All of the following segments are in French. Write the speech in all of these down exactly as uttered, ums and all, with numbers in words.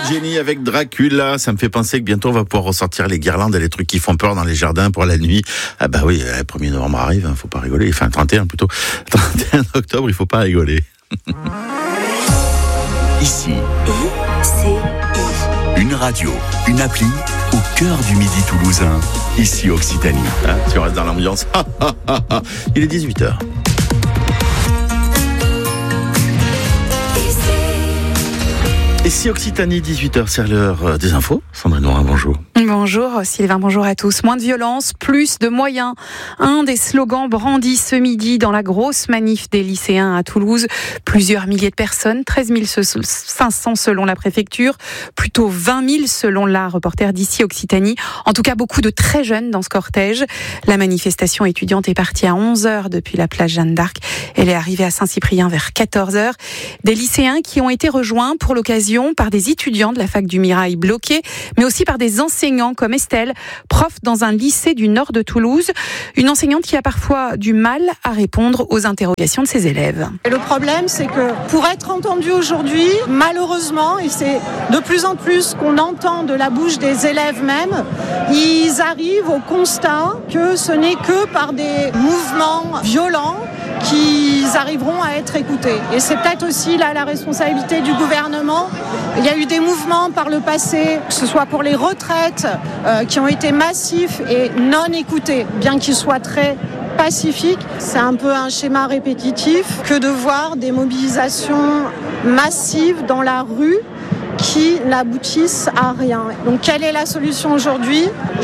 Jenny avec Dracula, ça me fait penser que bientôt on va pouvoir ressortir les guirlandes et les trucs qui font peur dans les jardins pour la nuit. Ah bah oui, le premier novembre arrive, hein, faut pas rigoler, enfin trente et un plutôt, trente et un octobre, il faut pas rigoler. Ici, une radio, une appli au cœur du midi toulousain, ici Occitanie. Ah, tu restes dans l'ambiance. Il est dix-huit heures. Ici Occitanie, dix-huit heures, c'est l'heure des infos. Sandrine Morin, bonjour. Bonjour Sylvain, bonjour à tous. Moins de violence, plus de moyens. Un des slogans brandis ce midi dans la grosse manif des lycéens à Toulouse. Plusieurs milliers de personnes, treize mille cinq cents selon la préfecture, plutôt vingt mille selon la reporter d'ici Occitanie. En tout cas, beaucoup de très jeunes dans ce cortège. La manifestation étudiante est partie à onze heures depuis la place Jeanne d'Arc. Elle est arrivée à Saint-Cyprien vers quatorze heures. Des lycéens qui ont été rejoints pour l'occasion par des étudiants de la fac du Mirail bloqués, mais aussi par des enseignants comme Estelle, prof dans un lycée du nord de Toulouse. Une enseignante qui a parfois du mal à répondre aux interrogations de ses élèves. Et le problème, c'est que pour être entendu aujourd'hui, malheureusement, et c'est de plus en plus qu'on entend de la bouche des élèves même, ils arrivent au constat que ce n'est que par des mouvements violents qu'ils arriveront à être écoutés. Et c'est peut-être aussi là la responsabilité du gouvernement. Il y a eu des mouvements par le passé, que ce soit pour les retraites, euh, qui ont été massifs et non écoutés, bien qu'ils soient très pacifiques. C'est un peu un schéma répétitif que de voir des mobilisations massives dans la rue qui n'aboutissent à rien. Donc quelle est la solution aujourd'hui ?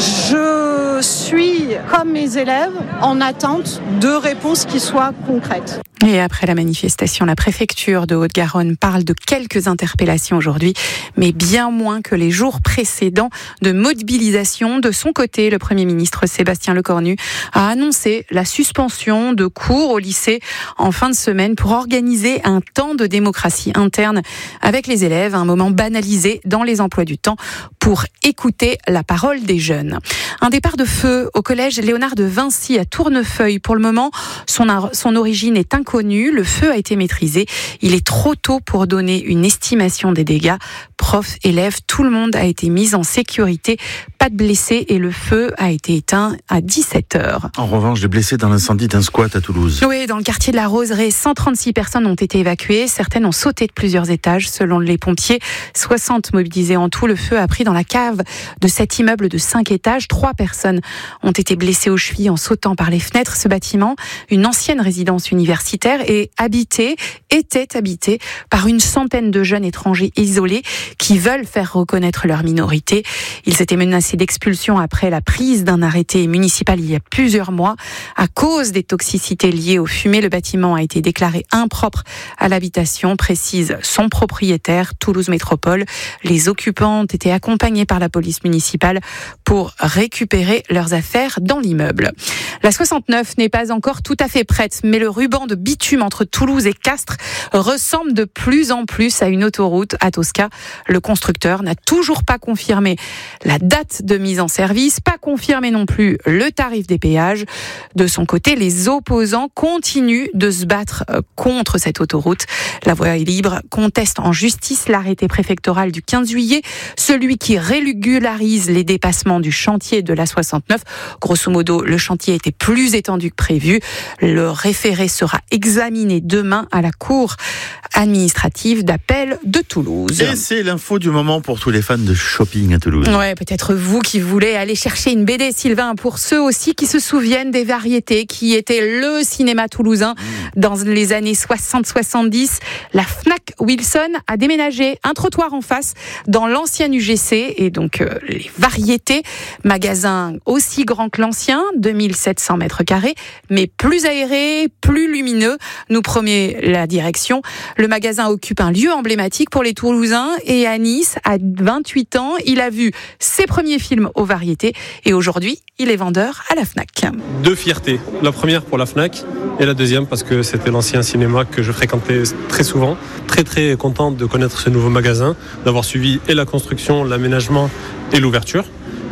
Je suis, comme mes élèves, en attente de réponses qui soient concrètes. Et après la manifestation, la préfecture de Haute-Garonne parle de quelques interpellations aujourd'hui, mais bien moins que les jours précédents de mobilisation. De son côté, le Premier ministre Sébastien Lecornu a annoncé la suspension de cours au lycée en fin de semaine pour organiser un temps de démocratie interne avec les élèves, un moment banalisé dans les emplois du temps pour écouter la parole des jeunes. Un départ de feu au collège Léonard de Vinci à Tournefeuille. Pour le moment, son, son origine est inconnue. Le feu a été maîtrisé. Il est trop tôt pour donner une estimation des dégâts. Profs, élèves, tout le monde a été mis en sécurité. Pas de blessés et le feu a été éteint à dix-sept heures. En revanche, des blessés dans l'incendie d'un squat à Toulouse. Oui, dans le quartier de la Roseraie, cent trente-six personnes ont été évacuées. Certaines ont sauté de plusieurs étages, selon les pompiers. soixante mobilisés en tout. Le feu a pris dans la cave de cet immeuble de cinq étages. Trois personnes ont été blessées aux chevilles en sautant par les fenêtres. Ce bâtiment, une ancienne résidence universitaire, est habité, était habité par une centaine de jeunes étrangers isolés qui veulent faire reconnaître leur minorité. Ils étaient menacés d'expulsion après la prise d'un arrêté municipal il y a plusieurs mois. À cause des toxicités liées aux fumées, le bâtiment a été déclaré impropre à l'habitation, précise son propriétaire, Toulouse Métropole. Les occupants ont été accompagnés par la police municipale pour récupérer leurs affaires dans l'immeuble. La soixante-neuf n'est pas encore tout à fait prête, mais le ruban de bitume entre Toulouse et Castres ressemble de plus en plus à une autoroute à Tosca. Le constructeur n'a toujours pas confirmé la date de mise en service, pas confirmé non plus le tarif des péages. De son côté, les opposants continuent de se battre contre cette autoroute. La voie est libre, conteste en justice l'arrêté préfectoral du quinze juillet, celui qui régularise les dépassements du chantier de la soixante-neuf. Grosso modo, le chantier était plus étendu que prévu. Le référé sera examiné demain à la Cour administrative d'appel de Toulouse. Et c'est l'info du moment pour tous les fans de shopping à Toulouse. Ouais, peut-être vous qui voulez aller chercher une B D, Sylvain, pour ceux aussi qui se souviennent des Variétés, qui était le cinéma toulousain mmh. dans les années soixante soixante-dix. La Fnac Wilson a déménagé un trottoir en face dans l'ancien U G C et donc euh, les Variétés, magasin aussi grand que l'ancien, deux mille sept cents mètres carrés, mais plus aéré, plus lumineux, nous promet la direction. Le magasin occupe un lieu emblématique pour les Toulousains et à Nice, à vingt-huit ans, il a vu ses premiers films aux Variétés et aujourd'hui, il est vendeur à la Fnac. Deux fiertés. La première pour la Fnac et la deuxième parce que c'était l'ancien cinéma que je fréquentais très souvent. Très très content de connaître ce nouveau magasin, d'avoir suivi et la construction, l'aménagement et l'ouverture.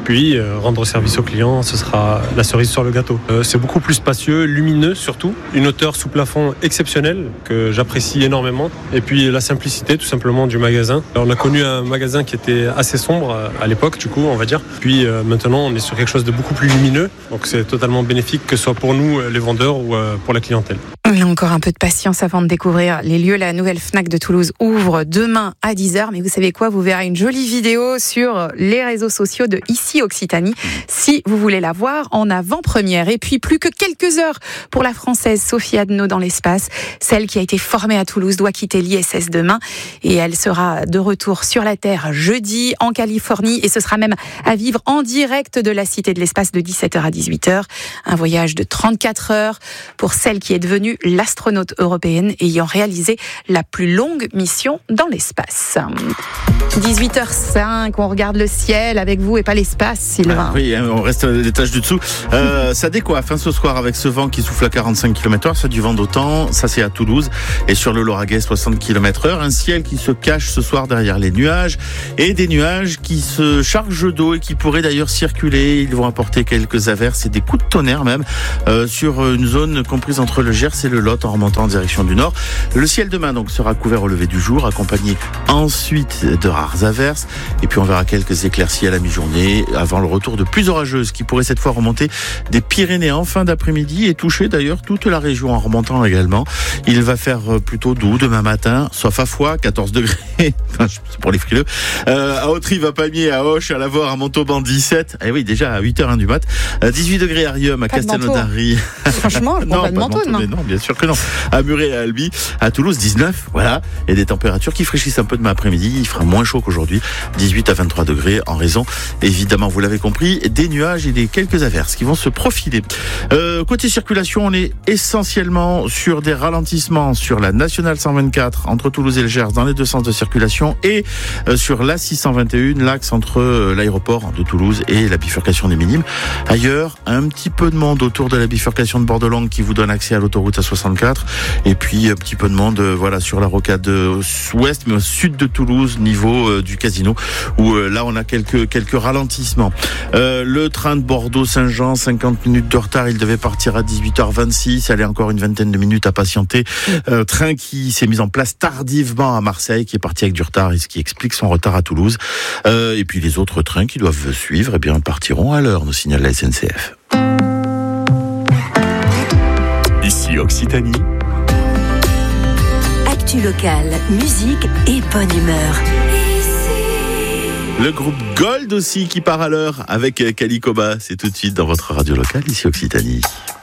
Puis euh, rendre service aux clients, ce sera la cerise sur le gâteau. Euh, c'est beaucoup plus spacieux, lumineux surtout, une hauteur sous plafond exceptionnelle que j'apprécie énormément. Et puis la simplicité tout simplement du magasin. Alors, on a connu un magasin qui était assez sombre à l'époque, du coup, on va dire. Puis euh, maintenant, on est sur quelque chose de beaucoup plus lumineux. Donc c'est totalement bénéfique, que ce soit pour nous, les vendeurs, ou euh, pour la clientèle. Encore un peu de patience avant de découvrir les lieux. La nouvelle Fnac de Toulouse ouvre demain à dix heures. Mais vous savez quoi? Vous verrez une jolie vidéo sur les réseaux sociaux de Ici Occitanie, si vous voulez la voir en avant-première. Et puis, plus que quelques heures pour la Française Sophie Adno dans l'espace. Celle qui a été formée à Toulouse doit quitter l'I S S demain. Et elle sera de retour sur la Terre jeudi en Californie. Et ce sera même à vivre en direct de la Cité de l'Espace de dix-sept heures à dix-huit heures. Un voyage de trente-quatre heures pour celle qui est devenue l'astronaute européenne ayant réalisé la plus longue mission dans l'espace. dix-huit heures cinq, on regarde le ciel avec vous et pas l'espace, Sylvain. Ah oui, on reste l'étage du dessous. Euh, ça décoiffe hein, ce soir avec ce vent qui souffle à quarante-cinq kilomètres heure, c'est du vent d'automne, ça c'est à Toulouse. Et sur le Lauragais, soixante kilomètres heure, un ciel qui se cache ce soir derrière les nuages et des nuages qui se chargent d'eau et qui pourraient d'ailleurs circuler. Ils vont apporter quelques averses et des coups de tonnerre même euh, sur une zone comprise entre le Gers et le Lot en remontant en direction du nord. Le ciel demain donc sera couvert au lever du jour, accompagné ensuite de rares averses. Et puis on verra quelques éclaircies à la mi-journée avant le retour de pluies orageuses qui pourraient cette fois remonter des Pyrénées en fin d'après-midi et toucher d'ailleurs toute la région en remontant également. Il va faire plutôt doux demain matin, sauf à Foix, quatorze degrés, enfin, c'est pour les frileux. Euh, à Autrive, à Pamiers, à Auch, à Lavore, à Montauban, dix-sept. Eh oui, déjà à huit heures du mat. dix-huit degrés à Riom, à Castelnaudary. Franchement, je prends pas de manteau demain. Mais non, bien sûr que non. À Muret et à Albi, à Toulouse, dix-neuf, voilà. Et des températures qui fraîchissent un peu demain après-midi. Il fera moins chaud qu'aujourd'hui. dix-huit à vingt-trois degrés en raison, évidemment, vous l'avez compris, des nuages et des quelques averses qui vont se profiler. Euh, côté circulation, on est essentiellement sur des ralentissements sur la nationale cent vingt-quatre entre Toulouse et le Gers dans les deux sens de circulation et euh, sur la six cent vingt et un, l'axe entre euh, l'aéroport de Toulouse et la bifurcation des Minimes. Ailleurs, un petit peu de monde autour de la bifurcation de Bordeaux-Langue qui vous donne accès à l'autoroute A soixante-quatre et puis un petit peu de monde euh, voilà, sur la rocade ouest mais au sud de Toulouse, niveau euh, du Casino, où euh, là on a quelques, quelques ralentissements. Euh, le train de Bordeaux-Saint-Jean, cinquante minutes de retard, il devait partir à dix-huit heures vingt-six, il y a encore une vingtaine de minutes à patienter. Euh, train qui s'est mis en place tardivement à Marseille, qui est parti avec du retard et ce qui explique son retard à Toulouse. Euh, et puis les autres trains qui doivent suivre, eh bien, partiront à l'heure, nous signale la S N C F. Ici Occitanie. Actu locale, musique et bonne humeur. Le groupe Gold aussi qui part à l'heure avec Kali Koba. C'est tout de suite dans votre radio locale, ici Occitanie.